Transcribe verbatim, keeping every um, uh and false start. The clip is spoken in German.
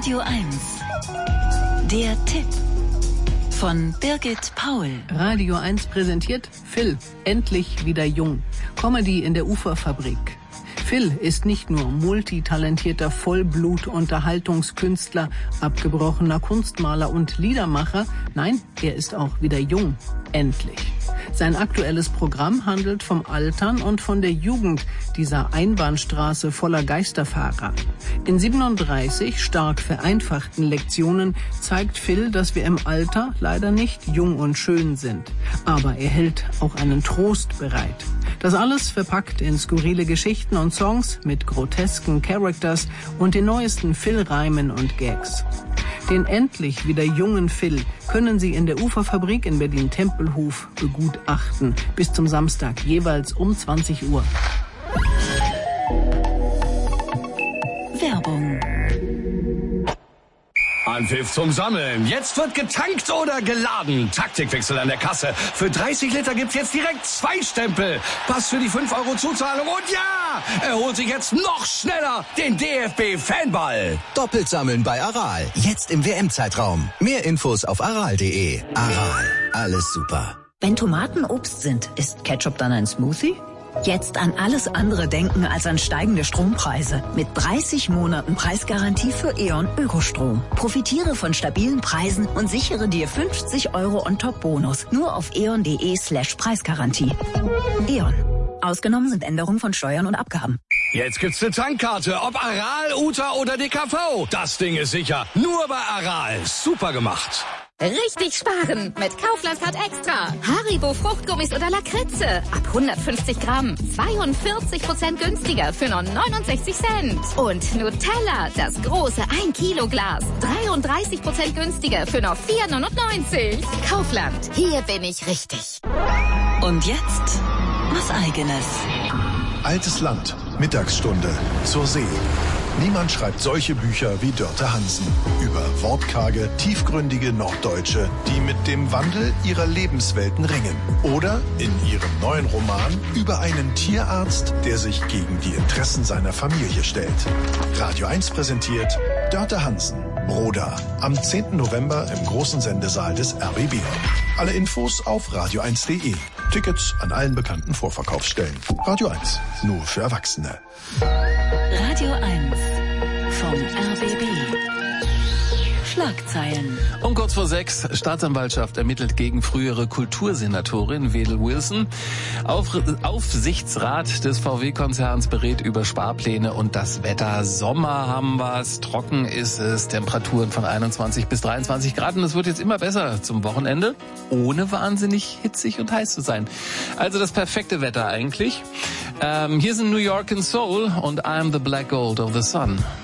Radio eins. Der Tipp von Birgit Paul. Radio eins präsentiert Phil, endlich wieder jung. Comedy in der Uferfabrik. Phil ist nicht nur multitalentierter Vollblut-Unterhaltungskünstler, abgebrochener Kunstmaler und Liedermacher. Nein, er ist auch wieder jung. Endlich. Sein aktuelles Programm handelt vom Altern und von der Jugend dieser Einbahnstraße voller Geisterfahrer. In siebenunddreißig stark vereinfachten Lektionen zeigt Phil, dass wir im Alter leider nicht jung und schön sind. Aber er hält auch einen Trost bereit. Das alles verpackt in skurrile Geschichten und Songs mit grotesken Characters und den neuesten Phil-Reimen und Gags. Den endlich wieder jungen Phil können Sie in der Uferfabrik in Berlin-Tempelhof begutachten. Bis zum Samstag, jeweils um zwanzig Uhr. Werbung. Anpfiff zum Sammeln. Jetzt wird getankt oder geladen. Taktikwechsel an der Kasse. Für dreißig Liter gibt's jetzt direkt zwei Stempel. Pass für die fünf Euro Zuzahlung und ja, er holt sich jetzt noch schneller den D F B-Fanball. Doppelt sammeln bei Aral. Jetzt im W M-Zeitraum. Mehr Infos auf aral punkt de. Aral. Alles super. Wenn Tomaten Obst sind, ist Ketchup dann ein Smoothie? Jetzt an alles andere denken als an steigende Strompreise. Mit dreißig Monaten Preisgarantie für E.ON Ökostrom. Profitiere von stabilen Preisen und sichere dir fünfzig Euro on-top-Bonus. Nur auf eon.de slash Preisgarantie. E.ON. Ausgenommen sind Änderungen von Steuern und Abgaben. Jetzt gibt's eine Tankkarte, ob Aral, Uta oder D K V. Das Ding ist sicher. Nur bei Aral. Super gemacht. Richtig sparen mit Kaufland Card Extra. Haribo Fruchtgummis oder Lakritze. Ab hundertfünfzig Gramm. zweiundvierzig Prozent günstiger für nur neunundsechzig Cent. Und Nutella, das große ein Kilo Glas. dreiunddreißig Prozent günstiger für nur vier neunundneunzig. Kaufland, hier bin ich richtig. Und jetzt was Eigenes. Altes Land, Mittagsstunde, zur See. Niemand schreibt solche Bücher wie Dörte Hansen. Über wortkarge, tiefgründige Norddeutsche, die mit dem Wandel ihrer Lebenswelten ringen. Oder in ihrem neuen Roman über einen Tierarzt, der sich gegen die Interessen seiner Familie stellt. Radio eins präsentiert Dörte Hansen, Broda. Am zehnten November im großen Sendesaal des R B B. Alle Infos auf radio eins punkt de. Tickets an allen bekannten Vorverkaufsstellen. Radio eins, nur für Erwachsene. Radio eins vom R B B. Schlagzeilen. Um kurz vor sechs, Staatsanwaltschaft ermittelt gegen frühere Kultursenatorin Wedel Wilson. Auf, Aufsichtsrat des V W-Konzerns berät über Sparpläne und das Wetter. Sommer haben wir's, trocken ist es, Temperaturen von einundzwanzig bis dreiundzwanzig Grad. Und es wird jetzt immer besser zum Wochenende, ohne wahnsinnig hitzig und heiß zu sein. Also das perfekte Wetter eigentlich. Ähm, hier sind New York and Soul und I'm the Black Gold of the Sun.